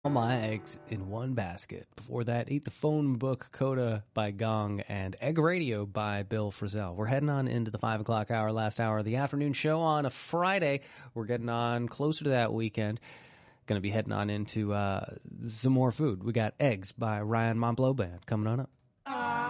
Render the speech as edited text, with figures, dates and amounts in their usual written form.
All my eggs in one basket. Before that, Eat the Phone Book Coda by Gong and Egg Radio by Bill Frisell. We're heading on into the 5 o'clock hour, last hour of the afternoon show on a Friday. We're getting on closer to that weekend. Going to be heading on into some more food. We got Eggs by Ryan Montbleau Band coming on up.